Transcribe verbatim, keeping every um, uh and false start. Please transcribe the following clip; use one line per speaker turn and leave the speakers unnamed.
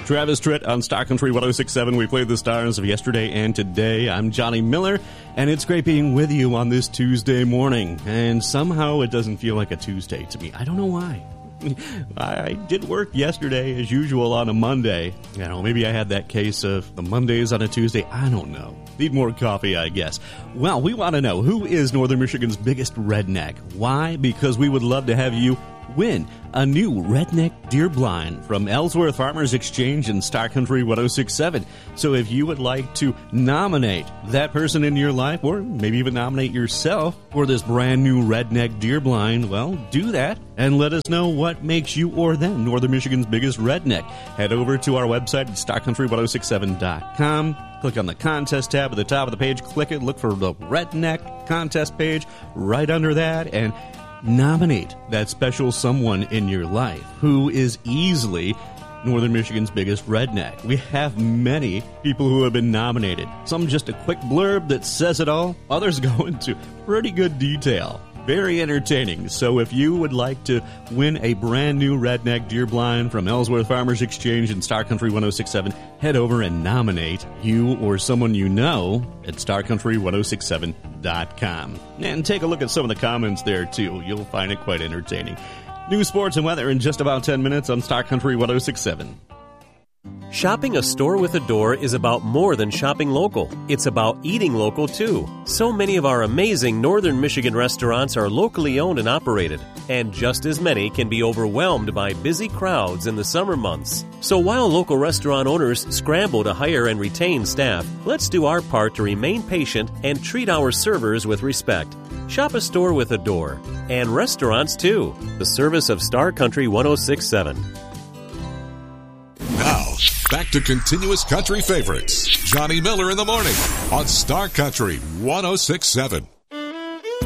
Travis Tritt on Star Country one oh six point seven. We played the stars of yesterday and today. I'm Johnny Miller, and it's great being with you on this Tuesday morning. And somehow it doesn't feel like a Tuesday to me. I don't know why. I did work yesterday as usual on a Monday. You know, maybe I had that case of the Mondays on a Tuesday. I don't know. Need more coffee, I guess. Well, we want to know, who is Northern Michigan's biggest redneck? Why? Because we would love to have you win a new redneck deer blind from Ellsworth Farmers Exchange and Star Country one oh six point seven. So if you would like to nominate that person in your life, or maybe even nominate yourself for this brand new redneck deer blind, well, do that and let us know what makes you or them Northern Michigan's biggest redneck. Head over to our website at star country one oh six seven dot com. Click on the contest tab at the top of the page. Click it. Look for the redneck contest page right under that, and nominate that special someone in your life who is easily Northern Michigan's biggest redneck. We have many people who have been nominated. Some just a quick blurb that says it all. Others go into pretty good detail. Very entertaining. So if you would like to win a brand new redneck deer blind from Ellsworth Farmers Exchange and Star Country one oh six point seven, head over and nominate you or someone you know at star country one oh six seven dot com. And take a look at some of the comments there, too. You'll find it quite entertaining. News, sports, and weather in just about ten minutes on Star Country one oh six point seven.
Shopping a store with a door is about more than shopping local. It's about eating local, too. So many of our amazing Northern Michigan restaurants are locally owned and operated, and just as many can be overwhelmed by busy crowds in the summer months. So while local restaurant owners scramble to hire and retain staff, let's do our part to remain patient and treat our servers with respect. Shop a store with a door, and restaurants, too. The service of Star Country one oh six point seven.
Now, back to continuous country favorites. Johnny Miller in the morning on Star Country one oh six point seven.